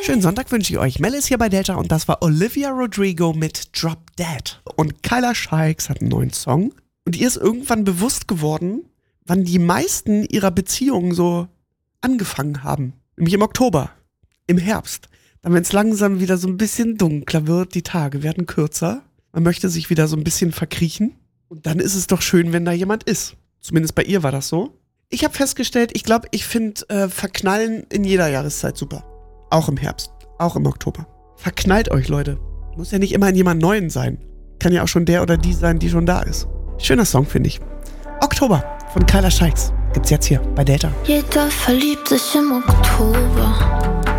Schönen Sonntag wünsche ich euch. Mel ist hier bei Delta und das war Olivia Rodrigo mit Drop Dead. Und Kyla Scheiks hat einen neuen Song. Und ihr ist irgendwann bewusst geworden, wann die meisten ihrer Beziehungen so angefangen haben. Nämlich im Oktober, im Herbst. Dann, wenn es langsam wieder so ein bisschen dunkler wird, die Tage werden kürzer. Man möchte sich wieder so ein bisschen verkriechen. Und dann ist es doch schön, wenn da jemand ist. Zumindest bei ihr war das so. Ich habe festgestellt, ich glaube, ich finde Verknallen in jeder Jahreszeit super. Auch im Herbst, auch im Oktober. Verknallt euch, Leute. Muss ja nicht immer in jemand Neuen sein. Kann ja auch schon der oder die sein, die schon da ist. Schöner Song, finde ich. Oktober von Kyla Scheiks. Gibt's jetzt hier bei Delta. Jeder verliebt sich im Oktober.